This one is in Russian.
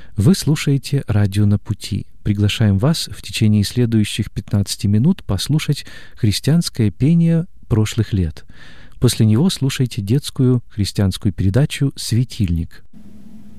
Вы слушаете «Радио на пути». Приглашаем вас в течение следующих 15 минут послушать христианское пение прошлых лет. После него слушайте детскую христианскую передачу «Светильник».